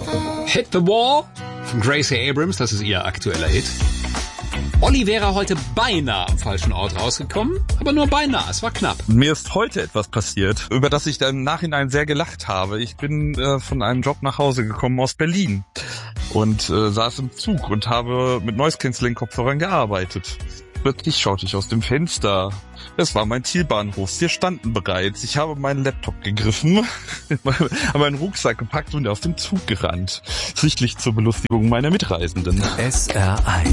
Hit the Wall von Gracie Abrams, das ist ihr aktueller Hit. Olli wäre heute beinahe am falschen Ort rausgekommen, aber nur beinahe, es war knapp. Mir ist heute etwas passiert, über das ich dann im Nachhinein sehr gelacht habe. Ich bin von einem Job nach Hause gekommen aus Berlin und saß im Zug und habe mit Noise-Canceling-Kopfhörern gearbeitet. Plötzlich schaute ich aus dem Fenster. Es war mein Zielbahnhof. Wir standen bereits. Ich habe meinen Laptop gegriffen, habe meinen Rucksack gepackt und auf den Zug gerannt. Sichtlich zur Belustigung meiner Mitreisenden. SR1